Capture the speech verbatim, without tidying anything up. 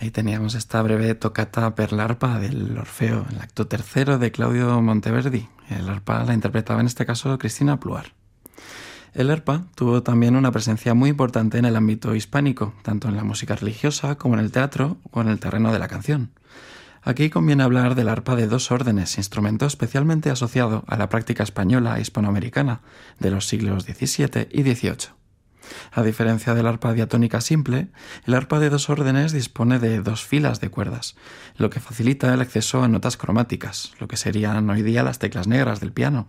Ahí teníamos esta breve tocata per l'arpa del Orfeo, el acto tercero de Claudio Monteverdi. El arpa la interpretaba en este caso Cristina Pluar. El arpa tuvo también una presencia muy importante en el ámbito hispánico, tanto en la música religiosa como en el teatro o en el terreno de la canción. Aquí conviene hablar del arpa de dos órdenes, instrumento especialmente asociado a la práctica española e hispanoamericana de los siglos diecisiete y dieciocho. A diferencia del arpa diatónica simple, el arpa de dos órdenes dispone de dos filas de cuerdas, lo que facilita el acceso a notas cromáticas, lo que serían hoy día las teclas negras del piano,